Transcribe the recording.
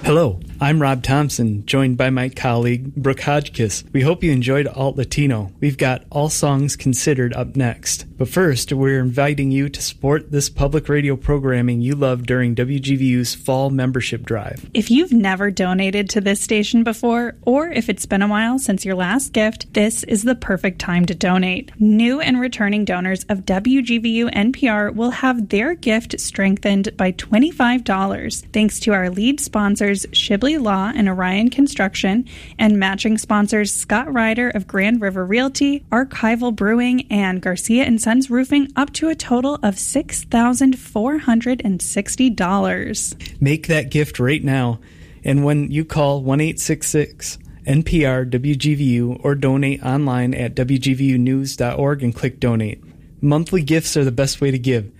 Hello, I'm Rob Thompson, joined by my colleague, Brooke Hodgkiss. We hope you enjoyed Alt Latino. We've got All Songs Considered up next. But first, we're inviting you to support this public radio programming you love during WGVU's Fall Membership Drive. If you've never donated to this station before, or if it's been a while since your last gift, this is the perfect time to donate. New and returning donors of WGVU NPR will have their gift strengthened by $25, thanks to our lead sponsors Shibley Law and Orion Construction, and matching sponsors Scott Ryder of Grand River Realty, Archival Brewing, and Garcia & Sons Roofing, up to a total of $6,460. Make that gift right now, and when you call 1-866-NPR WGVU or donate online at WGVUnews.org and click Donate. Monthly gifts are the best way to give.